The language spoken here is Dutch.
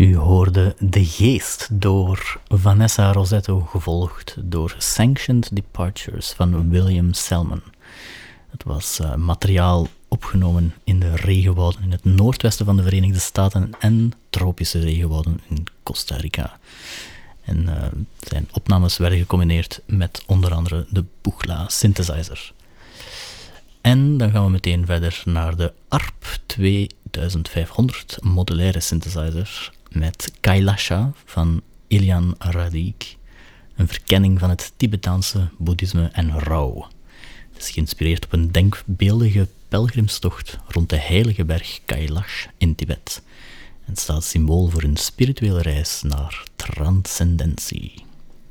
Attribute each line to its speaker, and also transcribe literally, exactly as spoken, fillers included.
Speaker 1: U hoorde De Geest door Vanessa Rossetto, gevolgd door Sanctioned Departures van William Selman. Het was uh, materiaal opgenomen in de regenwouden in het noordwesten van de Verenigde Staten en tropische regenwouden in Costa Rica. En uh, zijn opnames werden gecombineerd met onder andere de Buchla synthesizer. En dan gaan we meteen verder naar de A R P tweeduizendvijfhonderd modulaire synthesizer met Kailasha van Ilian Radik, een verkenning van het Tibetaanse boeddhisme en rouw. Het is geïnspireerd op een denkbeeldige pelgrimstocht rond de heilige berg Kailash in Tibet en staat symbool voor een spirituele reis naar transcendentie.